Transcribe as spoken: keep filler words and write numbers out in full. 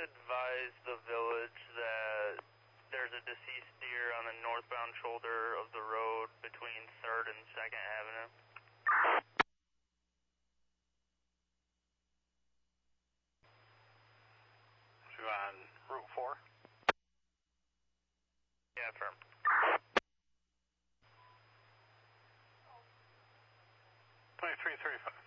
advise the village that there's a deceased deer on the northbound shoulder of the road between third and second Avenue. You on Route four? Yeah, firm. twenty-three thirty-five.